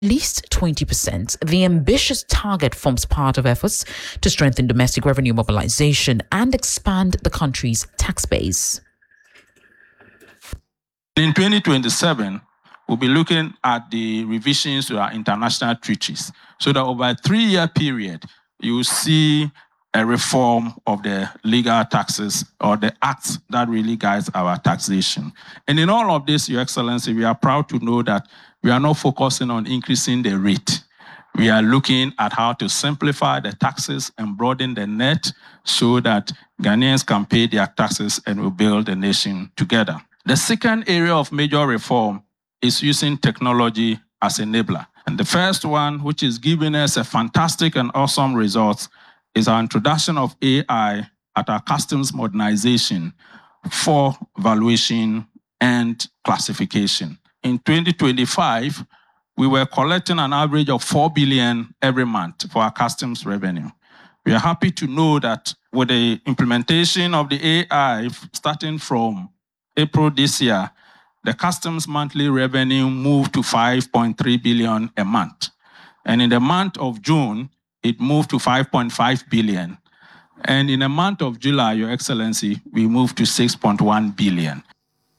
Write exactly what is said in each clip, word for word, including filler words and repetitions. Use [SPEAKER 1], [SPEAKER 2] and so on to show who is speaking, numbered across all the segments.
[SPEAKER 1] least twenty percent. The ambitious target forms part of efforts to strengthen domestic revenue mobilization and expand the country's tax base.
[SPEAKER 2] In twenty twenty-seven, we'll be looking at the revisions to our international treaties, so that over a three-year period, you will see a reform of the legal taxes or the acts that really guides our taxation. And in all of this, Your Excellency, we are proud to know that we are not focusing on increasing the rate. We are looking at how to simplify the taxes and broaden the net so that Ghanaians can pay their taxes and will build the nation together. The second area of major reform is using technology as enabler. And the first one, which is giving us a fantastic and awesome result, is our introduction of A I at our customs modernization for valuation and classification. In twenty twenty-five, we were collecting an average of four billion dollars every month for our customs revenue. We are happy to know that with the implementation of the A I starting from April this year, the customs monthly revenue moved to five point three billion dollars a month. And in the month of June, it moved to five point five billion dollars. And in the month of July, Your Excellency, we moved to six point one billion dollars.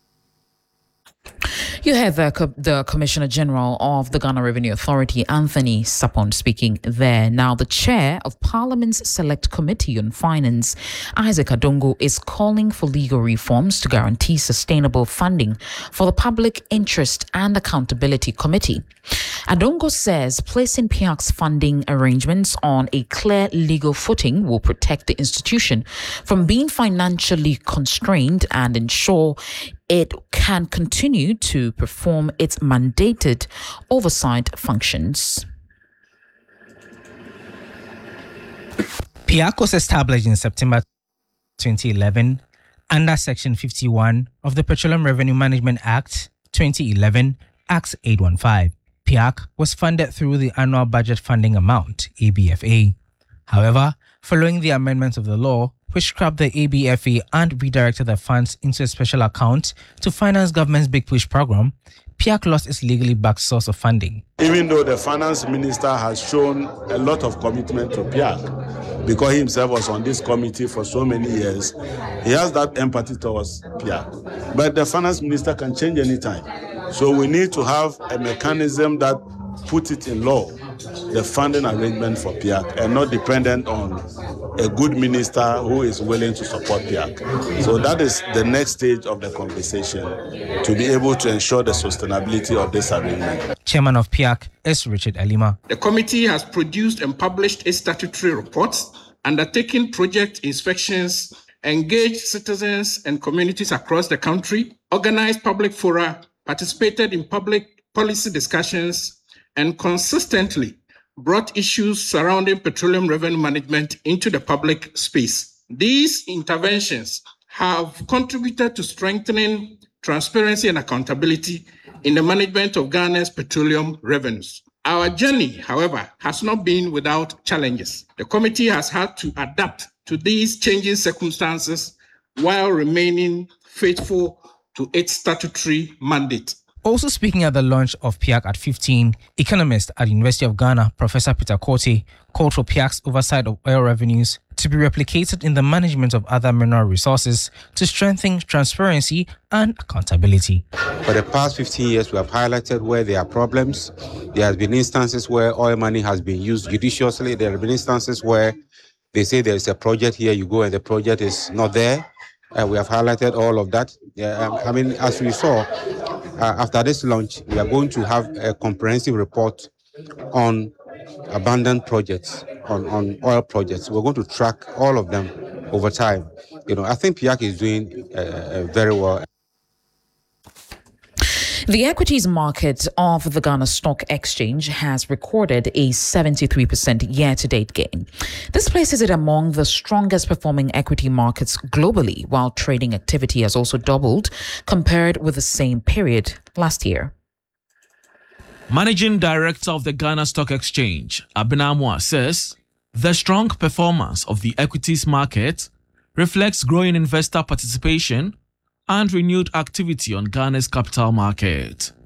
[SPEAKER 1] You have uh, co- the Commissioner General of the Ghana Revenue Authority, Anthony Sapon, speaking there. Now, the chair of Parliament's Select Committee on Finance, Isaac Adongo, is calling for legal reforms to guarantee sustainable funding for the Public Interest and Accountability Committee. Adongo says placing P I A C's funding arrangements on a clear legal footing will protect the institution from being financially constrained and ensure it can continue to perform its mandated oversight functions.
[SPEAKER 3] P I A C was established in September twenty eleven under Section fifty-one of the Petroleum Revenue Management Act twenty eleven, Act eight fifteen. P I A C was funded through the Annual Budget Funding Amount, A B F A. However, following the amendment of the law, which scrapped the A B F A and redirected the funds into a special account to finance government's Big Push program, P I A C lost its legally backed source of funding.
[SPEAKER 4] Even though the finance minister has shown a lot of commitment to P I A C, because he himself was on this committee for so many years, he has that empathy towards P I A C. But the finance minister can change anytime. So we need to have a mechanism that puts it in law, the funding arrangement for P I A C, and not dependent on a good minister who is willing to support P I A C. So that is the next stage of the conversation, to be able to ensure the sustainability of this arrangement.
[SPEAKER 3] Chairman of P I A C is Richard Alima.
[SPEAKER 5] The committee has produced and published its statutory reports, undertaken project inspections, engaged citizens and communities across the country, organized public fora, participated in public policy discussions, and consistently brought issues surrounding petroleum revenue management into the public space. These interventions have contributed to strengthening transparency and accountability in the management of Ghana's petroleum revenues. Our journey, however, has not been without challenges. The committee has had to adapt to these changing circumstances while remaining faithful to its statutory mandate.
[SPEAKER 3] Also speaking at the launch of P I A C at fifteen, economist at the University of Ghana, Professor Peter Korte, called for P I A C's oversight of oil revenues to be replicated in the management of other mineral resources to strengthen transparency and accountability.
[SPEAKER 6] For the past fifteen years, we have highlighted where there are problems. There have been instances where oil money has been used judiciously. There have been instances where they say there is a project here, you go and the project is not there. Uh, we have highlighted all of that. Yeah, um, I mean, as we saw, uh, after this launch, we are going to have a comprehensive report on abandoned projects, on, on oil projects. We're going to track all of them over time. You know, I think P I A C is doing uh, uh, very well.
[SPEAKER 1] The equities market of the Ghana Stock Exchange has recorded a seventy-three percent year-to-date gain. This places it among the strongest performing equity markets globally, while trading activity has also doubled compared with the same period last year.
[SPEAKER 7] Managing Director of the Ghana Stock Exchange, Abinamwa, says the strong performance of the equities market reflects growing investor participation and renewed activity on Ghana's capital market.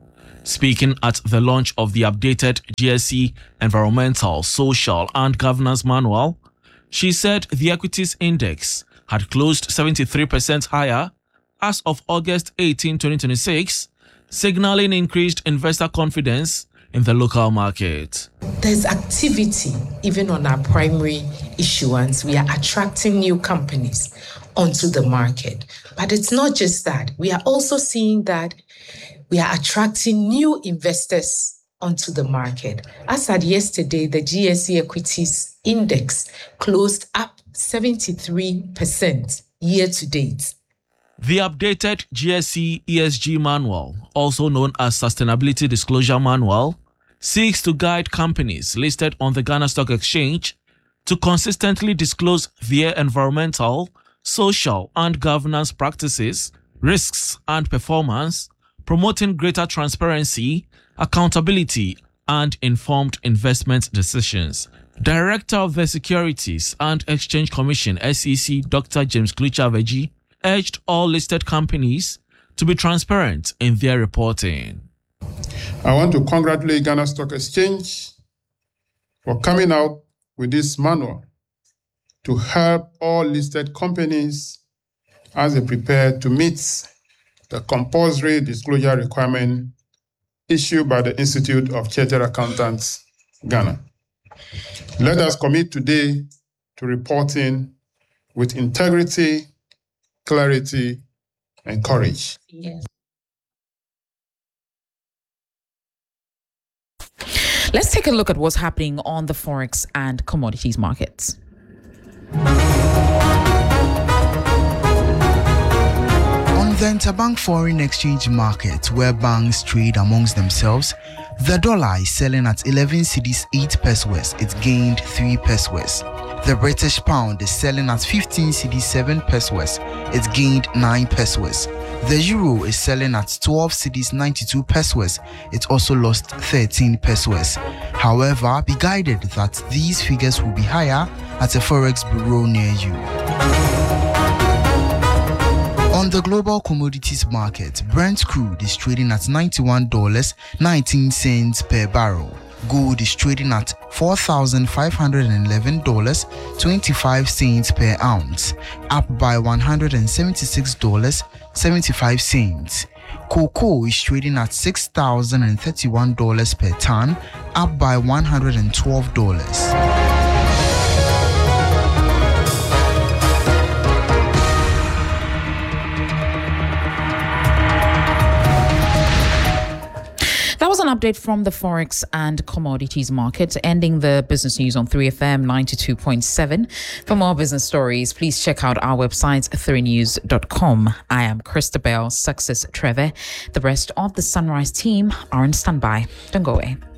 [SPEAKER 7] Speaking at the launch of the updated G S E Environmental, Social and Governance Manual, she said the equities index had closed seventy-three percent higher as of August eighteenth, twenty twenty-six, signaling increased investor confidence in the local market.
[SPEAKER 8] There's activity even on our primary issuance. We are attracting new companies onto the market. But it's not just that. We are also seeing that we are attracting new investors onto the market. As at yesterday, the G S E Equities Index closed up seventy-three percent year to date.
[SPEAKER 7] The updated G S E E S G Manual, also known as Sustainability Disclosure Manual, seeks to guide companies listed on the Ghana Stock Exchange to consistently disclose their environmental, social, and governance practices, risks, and performance, promoting greater transparency, accountability, and informed investment decisions. Director of the Securities and Exchange Commission, S E C, Doctor James Klucha-Veggie, urged all listed companies to be transparent in their reporting.
[SPEAKER 9] I want to congratulate Ghana Stock Exchange for coming out with this manual to help all listed companies as they prepare to meet the compulsory disclosure requirement issued by the Institute of Chartered Accountants, Ghana. Let us commit today to reporting with integrity, clarity, and courage.
[SPEAKER 8] Yes.
[SPEAKER 1] Let's take a look at what's happening on the forex and commodities markets.
[SPEAKER 10] On the interbank foreign exchange market, where banks trade amongst themselves, the dollar is selling at eleven cedis eight pesos. It gained three pesos. The British pound is selling at fifteen cedis seven pesos. It gained nine pesos. The euro is selling at twelve cedis ninety-two pesos. It also lost thirteen pesos. However, be guided that these figures will be higher at a forex bureau near you. On the global commodities market, Brent crude is trading at ninety-one dollars and nineteen cents per barrel. Gold is trading at four thousand five hundred eleven dollars and twenty-five cents per ounce, up by one hundred seventy-six dollars and seventy-five cents. Cocoa is trading at six thousand thirty-one dollars per ton, up by one hundred twelve dollars.
[SPEAKER 1] That was an update from the forex and commodities market, ending the business news on three F M ninety-two point seven. For more business stories, please check out our website, three news dot com. I am Christabel Success Trevor. The rest of the Sunrise team are on standby. Don't go away.